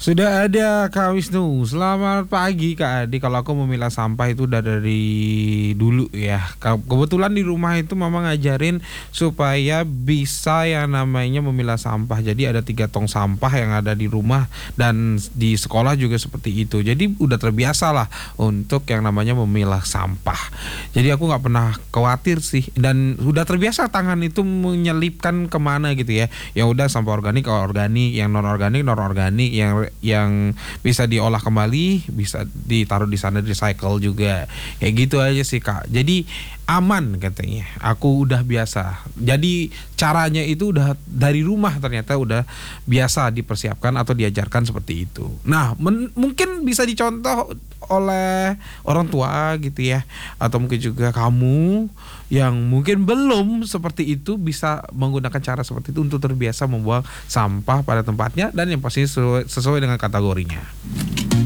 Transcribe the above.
Sudah ada Kak Wisnu. Selamat pagi Kak Adi. Kalau aku memilah sampah itu udah dari dulu ya. Kebetulan di rumah itu mama ngajarin supaya bisa yang namanya memilah sampah. Jadi ada 3 tong sampah yang ada di rumah dan di sekolah juga seperti itu. Jadi udah terbiasa lah untuk yang namanya memilah sampah. Jadi aku nggak pernah khawatir sih, dan udah terbiasa tangan itu menyelipkan kemana gitu ya. Yang udah sampah organik organik, yang non organik non organik, yang bisa diolah kembali bisa ditaruh di sana, recycle juga, kayak gitu aja sih Kak. Jadi aman katanya, aku udah biasa. Jadi caranya itu udah dari rumah, ternyata udah biasa dipersiapkan atau diajarkan seperti itu. Nah mungkin bisa dicontoh oleh orang tua gitu ya, atau mungkin juga kamu yang mungkin belum seperti itu bisa menggunakan cara seperti itu untuk terbiasa membuang sampah pada tempatnya dan yang pasti sesuai dengan kategorinya.